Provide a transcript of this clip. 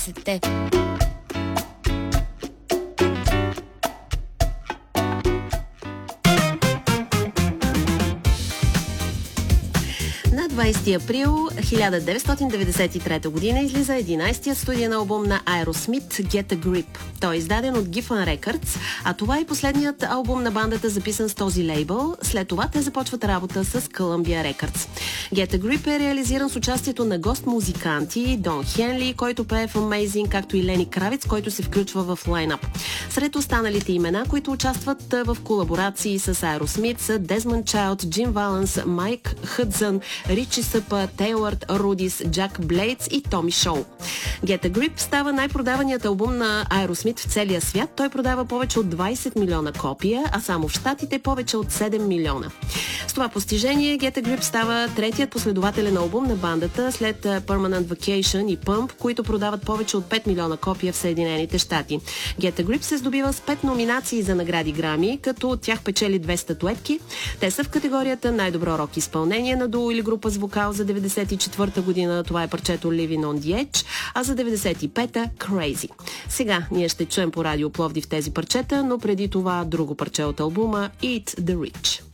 Сете. На 20 април 1993 година излиза 11-тият студиен албум на Aerosmith Get a Grip. Той е издаден от Geffen Records, а това е последният албум на бандата, записан с този лейбъл. След това те започват работа с Columbia Records. Get a Grip е реализиран с участието на гост-музиканти Дон Хенли, който пее в Amazing, както и Лени Кравиц, който се включва в лайнап. Сред останалите имена, които участват в колаборации с Aerosmith, са Desmond Child, Джим Валанс, Майк Хъдзън, Ричи Съпа, Тейлърд Рудис, Джак Блейдс и Томи Шоу. Get a Grip става най-продаваният албум на Aerosmith в целия свят. Той продава повече от 20 милиона копия, а само в Щатите повече от 7 милиона. С това постижение Get a Grip става третият последователен албум на бандата след Permanent Vacation и Pump, които продават повече от 5 милиона копия в Съединените щати. Get a Grip се здобива с 5 номинации за награди Грами, като от тях печели 2 статуетки. Те са в категорията най-добро рок изпълнение на дуо или група с вокал за 94-та година. Това е парчето Living on the Edge, а за 95-та Crazy. Сега ние ще чуем по радио Пловдив тези парчета, но преди това друго парче от албума Eat the Rich.